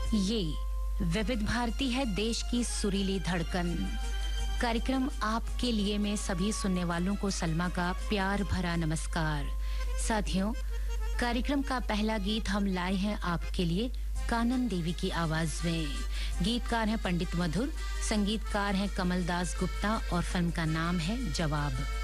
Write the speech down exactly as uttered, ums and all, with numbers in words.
ये विविध भारती है, देश की सुरीली धड़कन। कार्यक्रम आपके लिए में सभी सुनने वालों को सलमा का प्यार भरा नमस्कार। साथियों, कार्यक्रम का पहला गीत हम लाए हैं आपके लिए कानन देवी की आवाज में। गीतकार हैं पंडित मधुर, संगीतकार हैं कमलदास गुप्ता और फिल्म का नाम है जवाब।